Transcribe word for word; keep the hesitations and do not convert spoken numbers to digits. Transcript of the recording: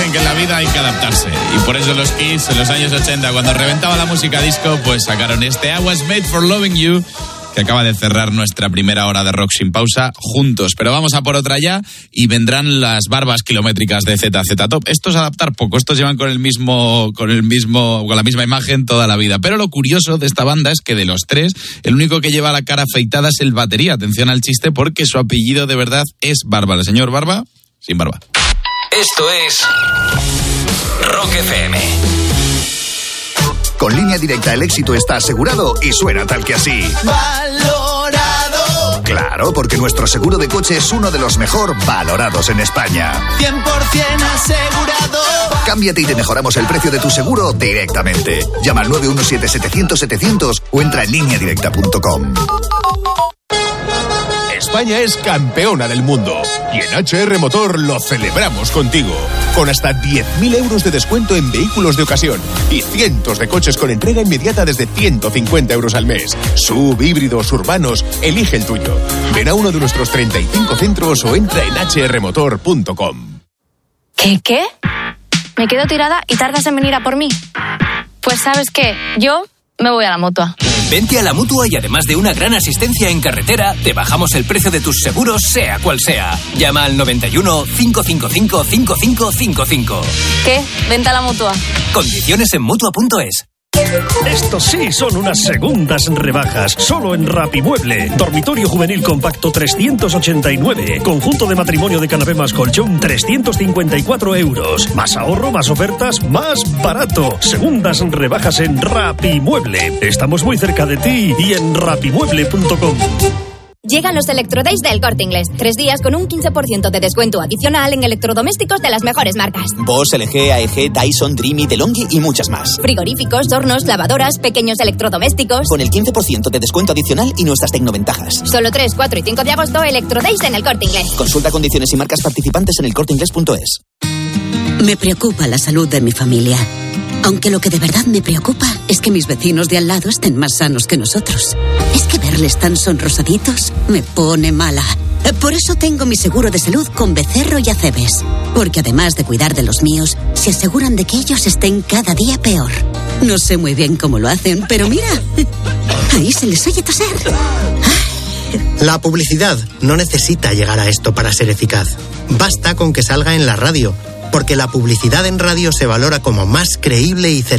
dicen que en la vida hay que adaptarse. Y por eso los Kids, en los años ochenta, cuando reventaba la música disco, pues sacaron este I Was Made for Loving You, que acaba de cerrar nuestra primera hora de rock sin pausa juntos. Pero vamos a por otra ya y vendrán las barbas kilométricas de Z Z Top. Esto es adaptar poco, estos llevan con el mismo, con el mismo, con la misma imagen toda la vida. Pero lo curioso de esta banda es que de los tres, el único que lleva la cara afeitada es el batería. Atención al chiste, porque su apellido de verdad es Barba. El señor Barba, sin barba. Esto es Rock F M. Con Línea Directa el éxito está asegurado y suena tal que así. Valorado. Claro, porque nuestro seguro de coche es uno de los mejor valorados en España. cien por ciento asegurado. Cámbiate y te mejoramos el precio de tu seguro directamente. Llama al nueve uno siete, setecientos, setecientos o entra en línea directa punto com. España es campeona del mundo y en H R Motor lo celebramos contigo. Con hasta diez mil euros de descuento en vehículos de ocasión y cientos de coches con entrega inmediata desde ciento cincuenta euros al mes. Sub, híbridos, urbanos, elige el tuyo. Ven a uno de nuestros treinta y cinco centros o entra en hache erre motor punto com. ¿Qué, qué? ¿Me quedo tirada y tardas en venir a por mí? Pues ¿sabes qué? Yo me voy a la Mutua. Vente a la Mutua y además de una gran asistencia en carretera, te bajamos el precio de tus seguros, sea cual sea. Llama al noventa y uno, cinco cinco cinco, cinco cinco cinco cinco. ¿Qué? Vente a la Mutua. Condiciones en mutua punto es. Estos sí son unas segundas rebajas, solo en Rapimueble. Dormitorio juvenil compacto trescientos ochenta y nueve. Conjunto de matrimonio de canapé más colchón trescientos cincuenta y cuatro euros. Más ahorro, más ofertas, más barato. Segundas rebajas en Rapimueble. Estamos muy cerca de ti y en rapimueble punto com. Llegan los Electrodays del Corte Inglés. Tres días con un quince por ciento de descuento adicional en electrodomésticos de las mejores marcas. Bosch, L G, A E G, Dyson, Dreamy, DeLonghi y muchas más. Frigoríficos, hornos, lavadoras, pequeños electrodomésticos. Con el quince por ciento de descuento adicional y nuestras tecnoventajas. Solo tres, cuatro y cinco de agosto, Electrodays en el Corte Inglés. Consulta condiciones y marcas participantes en el corte inglés punto es. Me preocupa la salud de mi familia. Aunque lo que de verdad me preocupa es que mis vecinos de al lado estén más sanos que nosotros. Es que verles tan sonrosaditos me pone mala. Por eso tengo mi seguro de salud con Becerro y Acebes. Porque además de cuidar de los míos, se aseguran de que ellos estén cada día peor. No sé muy bien cómo lo hacen, pero mira, ahí se les oye toser. La publicidad no necesita llegar a esto para ser eficaz. Basta con que salga en la radio, porque la publicidad en radio se valora como más creíble y cercana.